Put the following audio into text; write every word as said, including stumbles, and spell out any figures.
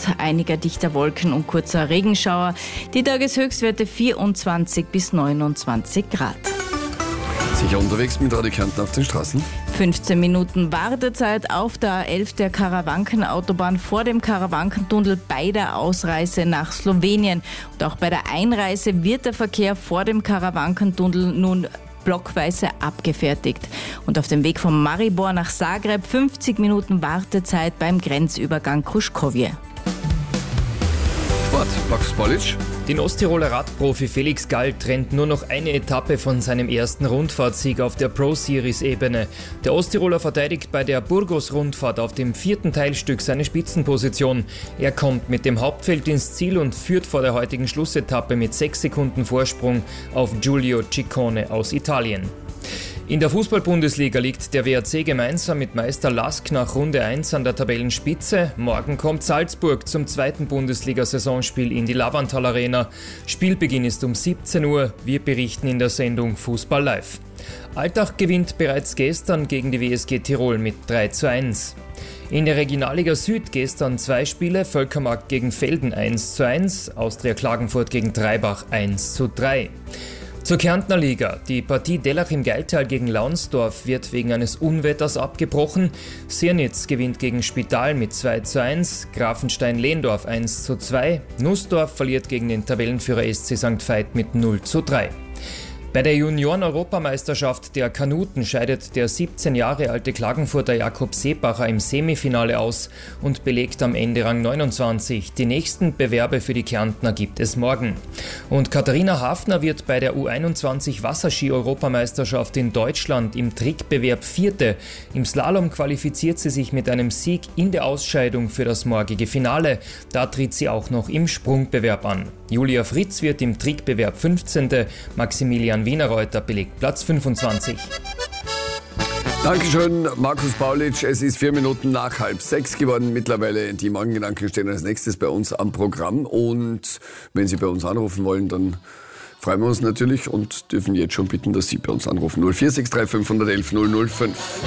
einiger dichter Wolken und kurzer Regenschauer. Die Tageshöchstwerte vierundzwanzig bis neunundzwanzig Grad. Sicher unterwegs mit Radio Kärnten auf den Straßen? fünfzehn Minuten Wartezeit auf der A elf der Karawankenautobahn vor dem Karawankentunnel bei der Ausreise nach Slowenien. Und auch bei der Einreise wird der Verkehr vor dem Karawankentunnel nun blockweise abgefertigt. Und auf dem Weg von Maribor nach Zagreb fünfzig Minuten Wartezeit beim Grenzübergang Kruškovje. Sport, Markus Paulic. Den Osttiroler Radprofi Felix Gall trennt nur noch eine Etappe von seinem ersten Rundfahrtsieg auf der Pro-Series-Ebene. Der Osttiroler verteidigt bei der Burgos-Rundfahrt auf dem vierten Teilstück seine Spitzenposition. Er kommt mit dem Hauptfeld ins Ziel und führt vor der heutigen Schlussetappe mit sechs Sekunden Vorsprung auf Giulio Ciccone aus Italien. In der Fußball-Bundesliga liegt der W R C gemeinsam mit Meister Lask nach Runde eins an der Tabellenspitze. Morgen kommt Salzburg zum zweiten Bundesliga-Saisonspiel in die Lavantal Arena. Spielbeginn ist um siebzehn Uhr. Wir berichten in der Sendung Fußball live. Altach gewinnt bereits gestern gegen die W S G Tirol mit drei zu eins. In der Regionalliga Süd gestern zwei Spiele, Völkermarkt gegen Velden eins zu eins, Austria Klagenfurt gegen Treibach eins zu drei. Zur Kärntner Liga. Die Partie Dellach im Geiltal gegen Launsdorf wird wegen eines Unwetters abgebrochen. Siernitz gewinnt gegen Spital mit zwei zu eins, Grafenstein-Lehndorf eins zu zwei, Nussdorf verliert gegen den Tabellenführer S C Sankt Veit mit null zu drei. Bei der Junioren-Europameisterschaft der Kanuten scheidet der siebzehn Jahre alte Klagenfurter Jakob Seebacher im Semifinale aus und belegt am Ende Rang neunundzwanzig. Die nächsten Bewerbe für die Kärntner gibt es morgen. Und Katharina Hafner wird bei der U einundzwanzig Wasserski-Europameisterschaft in Deutschland im Trickbewerb Vierte. Im Slalom qualifiziert sie sich mit einem Sieg in der Ausscheidung für das morgige Finale. Da tritt sie auch noch im Sprungbewerb an. Julia Fritz wird im Trickbewerb fünfzehnte Maximilian Wienerreuter belegt Platz fünfundzwanzig. Dankeschön, Markus Paulic. Es ist vier Minuten nach halb sechs geworden. Mittlerweile die Morgengedanken stehen als nächstes bei uns am Programm. Und wenn Sie bei uns anrufen wollen, dann freuen wir uns natürlich und dürfen jetzt schon bitten, dass Sie bei uns anrufen. null vier sechs drei fünf eins eins null null fünf.